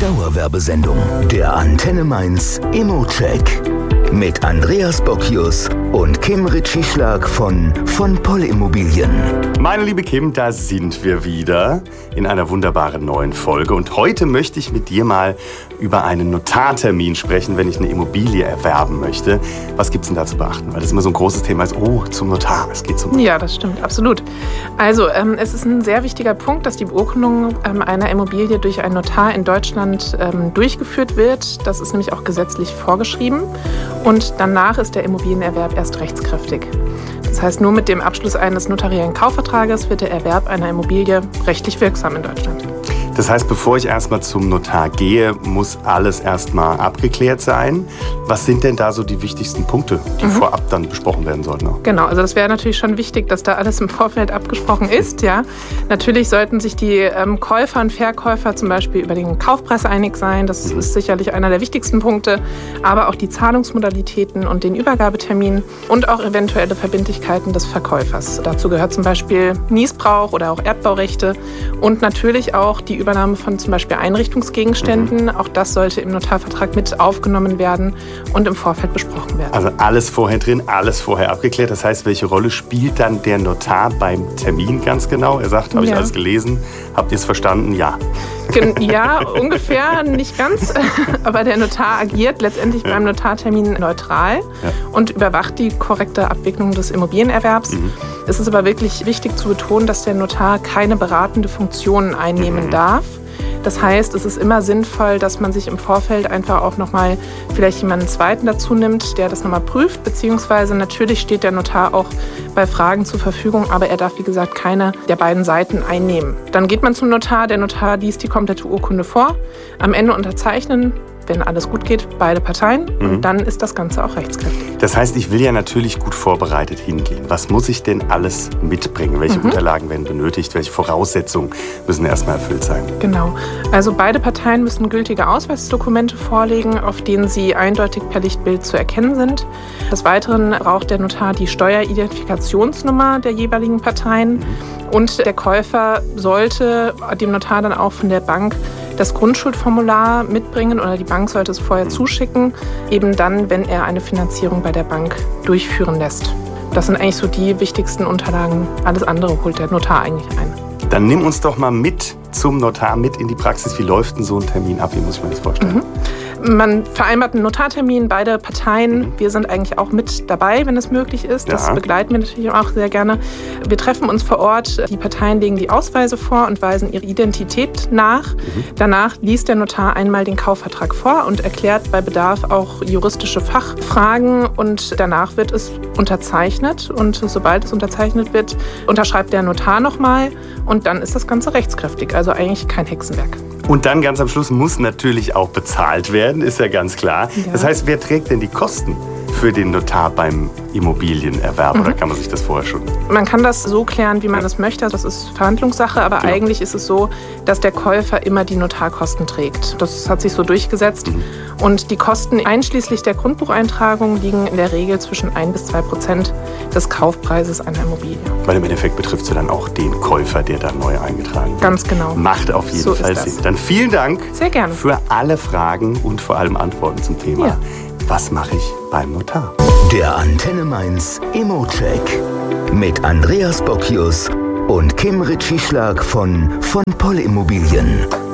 Dauerwerbesendung. Der Antenne Mainz Immo-Check. Mit Andreas Bockius und Kim Ritschieschlag von Poll Immobilien. Meine liebe Kim, da sind wir wieder in einer wunderbaren neuen Folge. Und heute möchte ich mit dir mal über einen Notartermin sprechen, wenn ich eine Immobilie erwerben möchte. Was gibt es denn da zu beachten? Weil das immer so ein großes Thema ist. Oh, zum Notar, es geht zum Notar. Ja, das stimmt, absolut. Also, es ist ein sehr wichtiger Punkt, dass die Beurkundung einer Immobilie durch einen Notar in Deutschland durchgeführt wird. Das ist nämlich auch gesetzlich vorgeschrieben. Und danach ist der Immobilienerwerb erst rechtskräftig. Das heißt, nur mit dem Abschluss eines notariellen Kaufvertrages wird der Erwerb einer Immobilie rechtlich wirksam in Deutschland. Das heißt, bevor ich erstmal zum Notar gehe, muss alles erstmal abgeklärt sein. Was sind denn da so die wichtigsten Punkte, die vorab dann besprochen werden sollten? Genau, also das wäre natürlich schon wichtig, dass da alles im Vorfeld abgesprochen ist. Ja. Natürlich sollten sich die Käufer und Verkäufer zum Beispiel über den Kaufpreis einig sein. Das ist sicherlich einer der wichtigsten Punkte. Aber auch die Zahlungsmodalitäten und den Übergabetermin und auch eventuelle Verbindlichkeiten des Verkäufers. Dazu gehört zum Beispiel Nießbrauch oder auch Erbbaurechte und natürlich auch die Übernahme von zum Beispiel Einrichtungsgegenständen. Auch das sollte im Notarvertrag mit aufgenommen werden und im Vorfeld besprochen werden. Also alles vorher drin, alles vorher abgeklärt. Das heißt, welche Rolle spielt dann der Notar beim Termin ganz genau? Er sagt, habe ich alles gelesen? Habt ihr es verstanden? Ja. Ja, ungefähr, nicht ganz. Aber der Notar agiert letztendlich beim Notartermin neutral und überwacht die korrekte Abwicklung des Immobilienerwerbs. Es ist aber wirklich wichtig zu betonen, dass der Notar keine beratende Funktion einnehmen darf. Das heißt, es ist immer sinnvoll, dass man sich im Vorfeld einfach auch nochmal vielleicht jemanden zweiten dazu nimmt, der das nochmal prüft, beziehungsweise natürlich steht der Notar auch bei Fragen zur Verfügung, aber er darf, wie gesagt, keine der beiden Seiten einnehmen. Dann geht man zum Notar, der Notar liest die komplette Urkunde vor, am Ende unterzeichnen, wenn alles gut geht, beide Parteien und dann ist das Ganze auch rechtskräftig. Das heißt, ich will ja natürlich gut vorbereitet hingehen. Was muss ich denn alles mitbringen? Welche Unterlagen werden benötigt? Welche Voraussetzungen müssen erstmal erfüllt sein? Genau. Also beide Parteien müssen gültige Ausweisdokumente vorlegen, auf denen sie eindeutig per Lichtbild zu erkennen sind. Des Weiteren braucht der Notar die Steueridentifikationsnummer der jeweiligen Parteien und der Käufer sollte dem Notar dann auch von der Bank das Grundschuldformular mitbringen oder die Bank sollte es vorher zuschicken, eben dann, wenn er eine Finanzierung bei der Bank durchführen lässt. Das sind eigentlich so die wichtigsten Unterlagen. Alles andere holt der Notar eigentlich ein. Dann nimm uns doch mal mit zum Notar, mit in die Praxis. Wie läuft denn so ein Termin ab? Wie muss ich mir das vorstellen? Man vereinbart einen Notartermin, beide Parteien. Wir sind eigentlich auch mit dabei, wenn es möglich ist. Das begleiten wir natürlich auch sehr gerne. Wir treffen uns vor Ort. Die Parteien legen die Ausweise vor und weisen ihre Identität nach. Danach liest der Notar einmal den Kaufvertrag vor und erklärt bei Bedarf auch juristische Fachfragen. Und danach wird es unterzeichnet. Und sobald es unterzeichnet wird, unterschreibt der Notar nochmal. Und dann ist das Ganze rechtskräftig. Also eigentlich kein Hexenwerk. Und dann ganz am Schluss muss natürlich auch bezahlt werden, ist ja ganz klar. Ja. Das heißt, wer trägt denn die Kosten für den Notar beim Immobilienerwerb? Oder kann man sich das vorher schon? Man kann das so klären, wie man es möchte. Das ist Verhandlungssache, aber eigentlich ist es so, dass der Käufer immer die Notarkosten trägt. Das hat sich so durchgesetzt. Und die Kosten einschließlich der Grundbucheintragung liegen in der Regel zwischen 1-2% des Kaufpreises einer Immobilie. Weil im Endeffekt betrifft es ja dann auch den Käufer, der da neu eingetragen wird. Ganz genau. Macht auf jeden Fall Sinn. Dann vielen Dank sehr gerne für alle Fragen und vor allem Antworten zum Thema. Was mache ich beim Notar? Der Antenne Mainz Immo-Check mit Andreas Bockius und Kim Ritschieschlag von Poll Immobilien.